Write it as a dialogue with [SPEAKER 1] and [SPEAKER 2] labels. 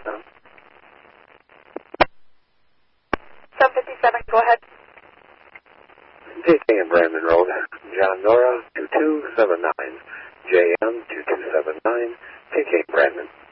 [SPEAKER 1] 757, go ahead.
[SPEAKER 2] JK and Brandon Road, John Nora 2279, JM 2279, JK and Brandon.